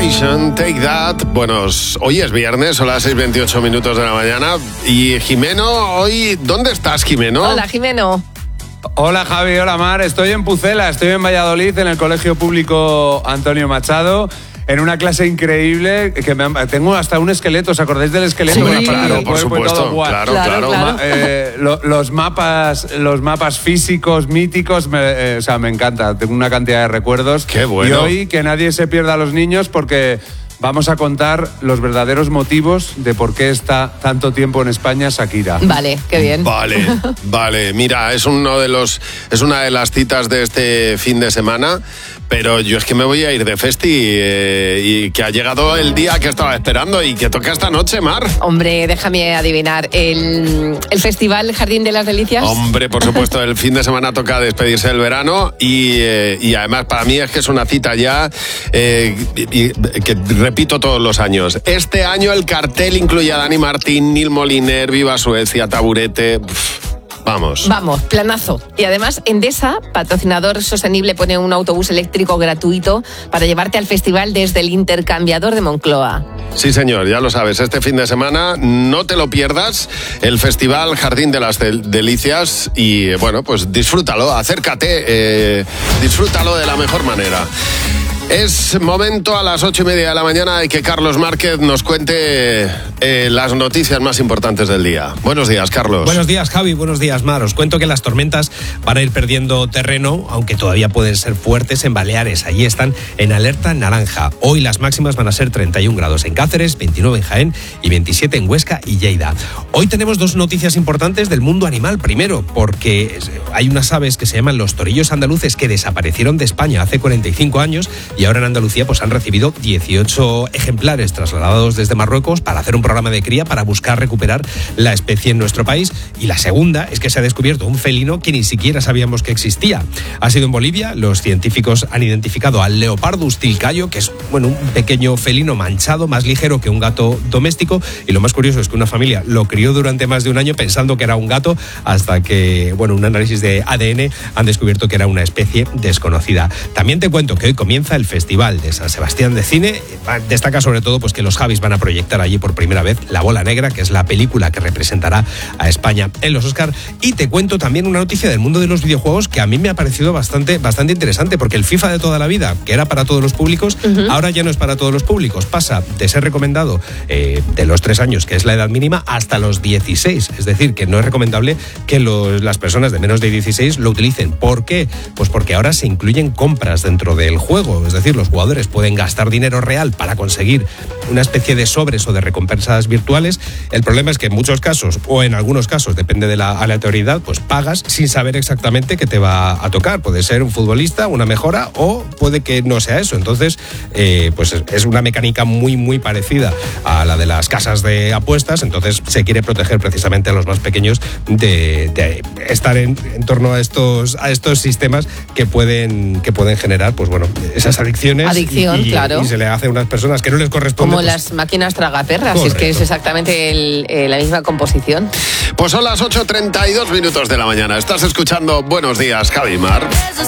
Temptation, Take That. Bueno, hoy es viernes, son las 6:28 minutos de la mañana. Y Jimeno, hoy, ¿dónde estás, Jimeno? Hola, Jimeno. Hola, Javi, hola, Mar. Estoy en Pucela, estoy en Valladolid, en el Colegio Público Antonio Machado, en una clase increíble, que tengo hasta un esqueleto. ¿Os acordáis del esqueleto? Sí, claro, por supuesto. Claro. Los mapas físicos, míticos, me encanta. Tengo una cantidad de recuerdos. Qué bueno. Y hoy que nadie se pierda a los niños, porque vamos a contar los verdaderos motivos de por qué está tanto tiempo en España Shakira. Vale, qué bien. Vale. Mira, es una de las citas de este fin de semana, pero yo es que me voy a ir de festi y que ha llegado el día que estaba esperando y que toca esta noche, Mar. Hombre, déjame adivinar. ¿El Festival Jardín de las Delicias? Hombre, por supuesto, el fin de semana toca despedirse del verano y además para mí es que es una cita ya que repito todos los años. Este año el cartel incluye a Dani Martín, Nil Moliner, Viva Suecia, Taburete. Vamos, planazo. Y además, Endesa, patrocinador sostenible, pone un autobús eléctrico gratuito para llevarte al festival desde el intercambiador de Moncloa. Sí, señor, ya lo sabes. Este fin de semana no te lo pierdas, el Festival Jardín de las Delicias. Y bueno, pues disfrútalo, acércate, disfrútalo de la mejor manera. Es momento a las 8:30 de la mañana de que Carlos Márquez nos cuente las noticias más importantes del día. Buenos días, Carlos. Buenos días, Javi. Buenos días, Mar. Os cuento que las tormentas van a ir perdiendo terreno, aunque todavía pueden ser fuertes en Baleares. Allí están en alerta naranja. Hoy las máximas van a ser 31 grados en Cáceres, 29 en Jaén y 27 en Huesca y Lleida. Hoy tenemos dos noticias importantes del mundo animal. Primero, porque hay unas aves que se llaman los torillos andaluces que desaparecieron de España hace 45 años y ahora en Andalucía pues han recibido 18 ejemplares trasladados desde Marruecos para hacer un programa de cría para buscar recuperar la especie en nuestro país. Y la segunda es que se ha descubierto un felino que ni siquiera sabíamos que existía. Ha sido en Bolivia. Los científicos han identificado al Leopardus tilcayo, que es un pequeño felino manchado, más ligero que un gato doméstico. Y lo más curioso es que una familia lo crió durante más de un año pensando que era un gato, hasta que un análisis de ADN han descubierto que era una especie desconocida. También te cuento que hoy comienza el Festival de San Sebastián de Cine. Destaca sobre todo pues que los Javis van a proyectar allí por primera vez La Bola Negra, que es la película que representará a España en los Oscar. Y te cuento también una noticia del mundo de los videojuegos que a mí me ha parecido bastante interesante, porque el FIFA de toda la vida, que era para todos los públicos, ahora ya no es para todos los públicos. Pasa de ser recomendado de los 3 años, que es la edad mínima, hasta los 16. Es decir, que no es recomendable que las personas de menos de 16 lo utilicen. ¿Por qué? Pues porque ahora se incluyen compras dentro del juego. Es decir, los jugadores pueden gastar dinero real para conseguir una especie de sobres o de recompensas virtuales. El problema es que en muchos casos, o en algunos casos, depende de la aleatoriedad, pues pagas sin saber exactamente qué te va a tocar. Puede ser un futbolista, una mejora, o puede que no sea eso. Entonces, pues es una mecánica muy parecida a la de las casas de apuestas. Entonces se quiere proteger precisamente a los más pequeños de estar en torno a estos sistemas que pueden generar esas adicciones. Claro. Y se le hace a unas personas que no les corresponde. Como las máquinas tragaperras, es que es exactamente la misma composición. Pues son las 8:32 minutos de la mañana. Estás escuchando Buenos Días, Javi Mar.